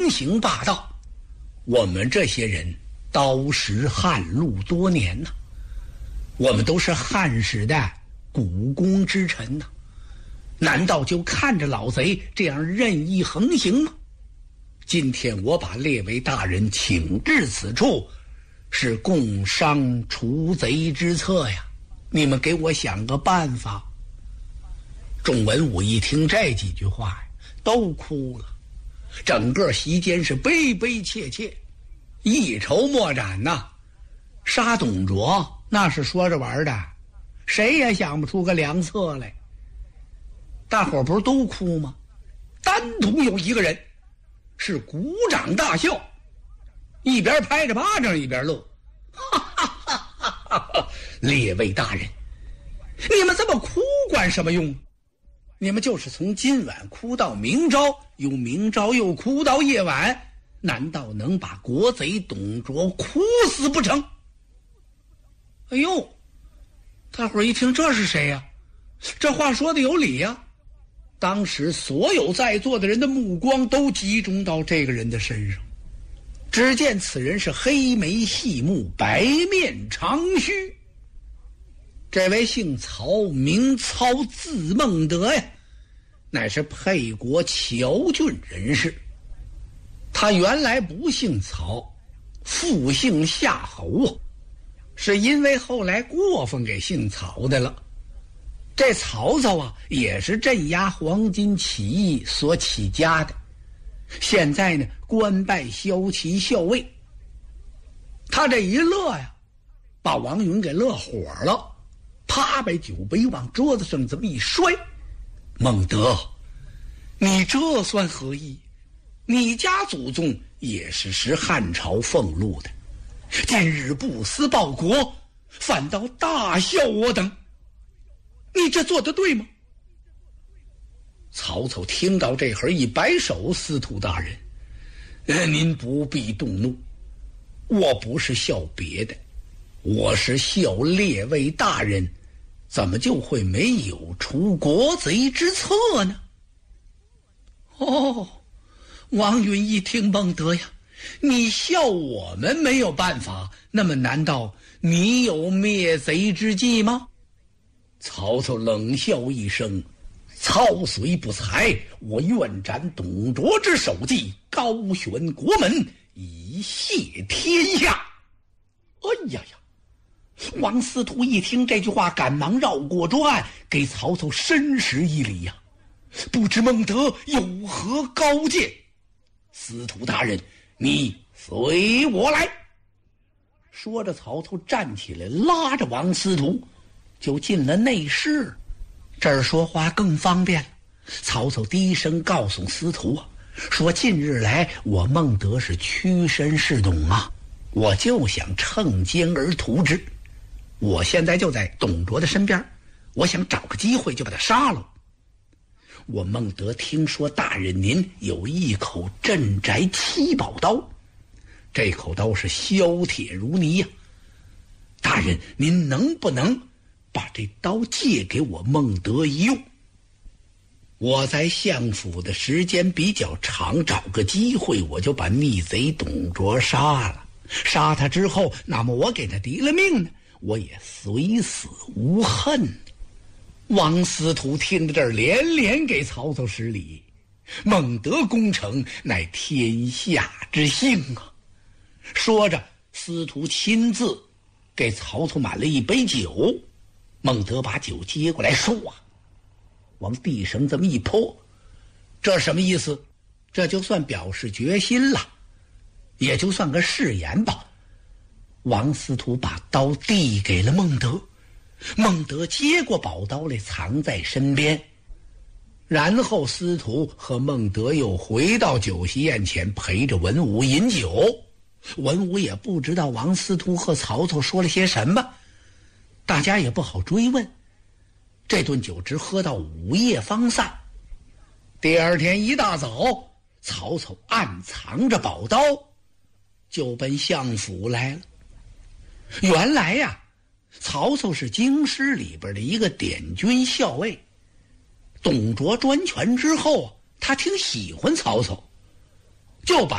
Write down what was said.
行霸道。我们这些人刀食汉禄多年呐，我们都是汉时的股肱之臣呐，难道就看着老贼这样任意横行吗？今天我把列位大人请至此处，是共商除贼之策呀，你们给我想个办法。众文武一听这几句话呀，都哭了，整个席间是悲悲切切，一筹莫展呐。杀董卓那是说着玩的，谁也想不出个良策来。大伙不是都哭吗？单独有一个人是鼓掌大笑，一边拍着巴掌一边乐，哈哈哈哈哈哈！列位大人，你们这么哭管什么用？你们就是从今晚哭到明朝，由明朝又哭到夜晚，难道能把国贼董卓哭死不成？哎呦，大伙儿一听这是谁呀？这话说的有理呀。当时所有在座的人的目光都集中到这个人的身上，只见此人是黑眉细目，白面长须。这位姓曹，名操，字孟德呀，乃是沛国谯郡人士。他原来不姓曹，复姓夏侯啊，是因为后来过分给姓曹的了。这曹操啊，也是镇压黄巾起义所起家的，现在呢官拜骁骑校尉。他这一乐呀，把王允给乐火了，啪把酒杯往桌子上这么一摔。孟德，你这算何意？你家祖宗也是食汉朝俸禄的，今日不思报国，反倒大笑我等，你这做得对吗？曹操听到这会儿一摆手，司徒大人，您不必动怒，我不是笑别的，我是笑列位大人怎么就会没有除国贼之策呢？哦，王允一听，孟德呀，你笑我们没有办法，那么难道你有灭贼之计吗？曹操冷笑一声，操虽不才，我愿斩董卓之首级，高悬国门，以谢天下。哎呀呀！王司徒一听这句话，赶忙绕过桌案，给曹操深施一礼呀，不知孟德有何高见？司徒大人，你随我来。说着，曹操站起来，拉着王司徒就进了内室。这儿说话更方便了。曹操低声告诉司徒啊，说近日来我孟德是屈身侍董啊，我就想乘奸而图之。我现在就在董卓的身边，我想找个机会就把他杀了。我孟德听说大人您有一口镇宅七宝刀，这口刀是削铁如泥呀，大人您能不能把这刀借给我孟德一用？我在相府的时间比较长，找个机会我就把逆贼董卓杀了。杀他之后，那么我给他敌了命呢，我也虽死无恨。王司徒听着这儿，连连给曹操施礼。孟德功臣乃天下之幸啊！说着，司徒亲自给曹操满了一杯酒。孟德把酒接过来，说啊，往地上这么一泼，这什么意思？这就算表示决心了，也就算个誓言吧。王司徒把刀递给了孟德，孟德接过宝刀来，藏在身边。然后司徒和孟德又回到酒席宴前，陪着文武饮酒。文武也不知道王司徒和曹操说了些什么，大家也不好追问。这顿酒直喝到午夜方散。第二天一大早，曹操暗藏着宝刀，就奔相府来了。原来呀，曹操是京师里边的一个典军校尉。董卓专权之后，他挺喜欢曹操，就把